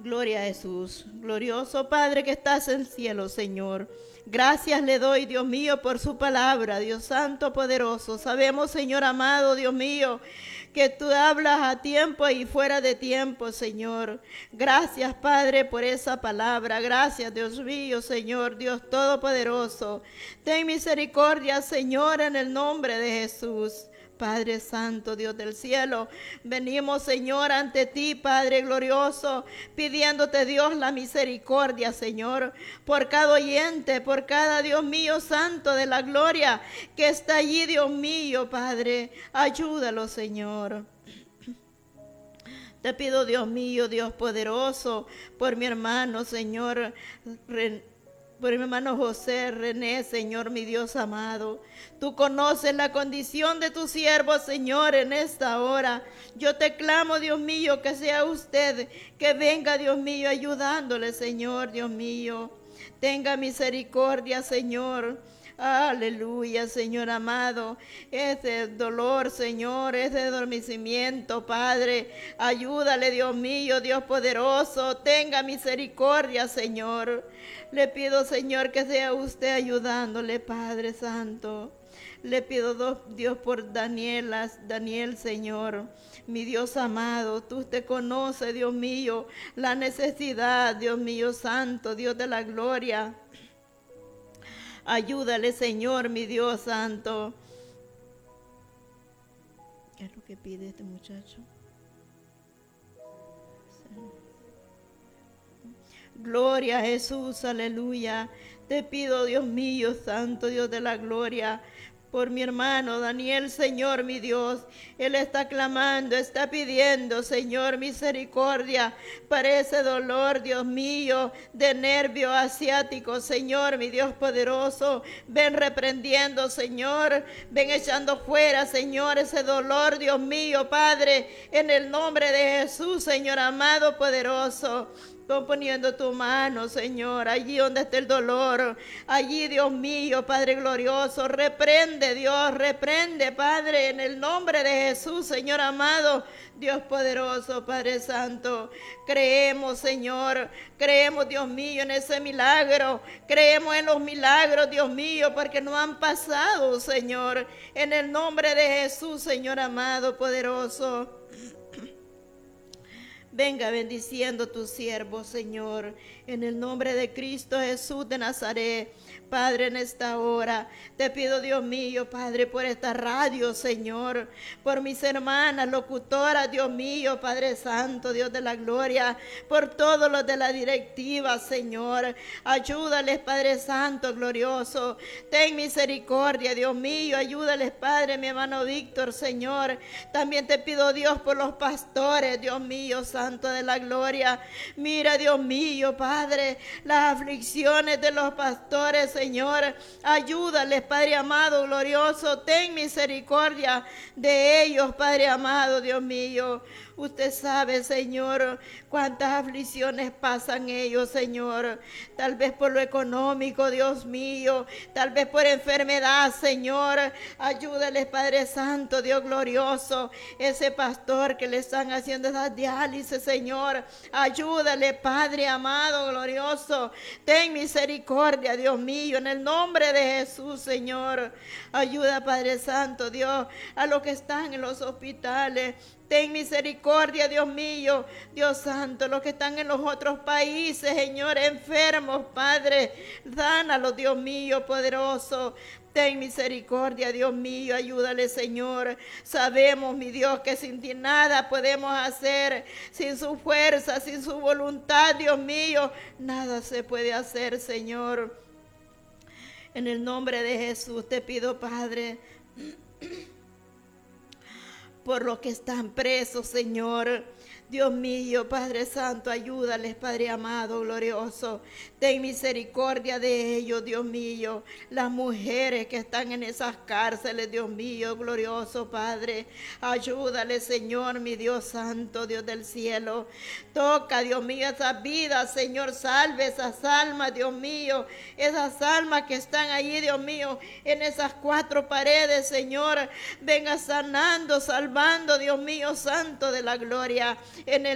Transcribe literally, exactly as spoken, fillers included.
Gloria a Jesús. Glorioso Padre que estás en el cielo, Señor. Gracias le doy, Dios mío, por su palabra, Dios santo, poderoso. Sabemos, Señor amado, Dios mío, que tú hablas a tiempo y fuera de tiempo, Señor. Gracias, Padre, por esa palabra. Gracias, Dios mío, Señor, Dios todopoderoso. Ten misericordia, Señor, en el nombre de Jesús. Padre Santo, Dios del cielo, venimos, Señor, ante ti, Padre glorioso, pidiéndote, Dios, la misericordia, Señor, por cada oyente, por cada, Dios mío, Santo de la gloria, que está allí, Dios mío, Padre, ayúdalo, Señor. Te pido, Dios mío, Dios poderoso, por mi hermano, Señor, por mi hermano José René, Señor, mi Dios amado. Tú conoces la condición de tu siervo, Señor, en esta hora. Yo te clamo, Dios mío, que sea usted, que venga, Dios mío, ayudándole, Señor, Dios mío. Tenga misericordia, Señor. Aleluya, Señor amado. Ese dolor, Señor, ese adormecimiento, Padre. Ayúdale, Dios mío, Dios poderoso. Tenga misericordia, Señor. Le pido, Señor, que sea usted ayudándole, Padre Santo. Le pido, Dios, por Daniel, Daniel, Señor, mi Dios amado. Tú te conoces, Dios mío, la necesidad, Dios mío santo, Dios de la gloria. Ayúdale, Señor, mi Dios santo. ¿Qué es lo que pide este muchacho? Gloria a Jesús, aleluya. Te pido, Dios mío, santo Dios de la gloria, por mi hermano Daniel, Señor, mi Dios. Él está clamando, está pidiendo, Señor, misericordia para ese dolor, Dios mío, de nervio asiático, Señor, mi Dios poderoso. Ven reprendiendo, Señor, ven echando fuera, Señor, ese dolor, Dios mío, Padre, en el nombre de Jesús, Señor amado, poderoso. Poniendo tu mano, Señor, allí donde está el dolor, allí, Dios mío, Padre glorioso, reprende, Dios, reprende, Padre, en el nombre de Jesús, Señor amado, Dios poderoso, Padre santo. Creemos, Señor, creemos, Dios mío, en ese milagro, creemos en los milagros, Dios mío, porque no han pasado, Señor, en el nombre de Jesús, Señor amado, poderoso. Venga bendiciendo tu siervo, Señor, en el nombre de Cristo Jesús de Nazaret. Padre, en esta hora te pido, Dios mío, Padre, por esta radio, Señor, por mis hermanas locutoras, Dios mío, Padre Santo, Dios de la gloria, por todos los de la directiva, Señor. Ayúdales, Padre Santo, glorioso. Ten misericordia, Dios mío. Ayúdales, Padre, mi hermano Víctor, Señor. También te pido, Dios, por los pastores, Dios mío, Santo de la gloria. Mira, Dios mío, Padre, las aflicciones de los pastores, Señor. Ayúdales, Padre amado, glorioso. Ten misericordia de ellos, Padre amado, Dios mío. Usted sabe, Señor, cuántas aflicciones pasan ellos, Señor. Tal vez por lo económico, Dios mío. Tal vez por enfermedad, Señor. Ayúdales, Padre Santo, Dios glorioso. Ese pastor que le están haciendo esas diálisis, Señor. Ayúdale, Padre amado, glorioso. Ten misericordia, Dios mío, en el nombre de Jesús, Señor. Ayuda, Padre Santo, Dios, a los que están en los hospitales. Ten misericordia, Dios mío, Dios santo, los que están en los otros países, Señor, enfermos, Padre, sánalos, Dios mío, poderoso. Ten misericordia, Dios mío, ayúdale, Señor. Sabemos, mi Dios, que sin ti nada podemos hacer, sin su fuerza, sin su voluntad, Dios mío, nada se puede hacer, Señor. En el nombre de Jesús te pido, Padre, por los que están presos, Señor. Dios mío, Padre Santo, ayúdales, Padre amado, glorioso. Ten misericordia de ellos, Dios mío. Las mujeres que están en esas cárceles, Dios mío, glorioso, Padre. Ayúdales, Señor, mi Dios santo, Dios del cielo. Toca, Dios mío, esas vidas, Señor. Salve esas almas, Dios mío. Esas almas que están allí, Dios mío, en esas cuatro paredes, Señor. Venga sanando, salvando, Dios mío, santo de la gloria. En el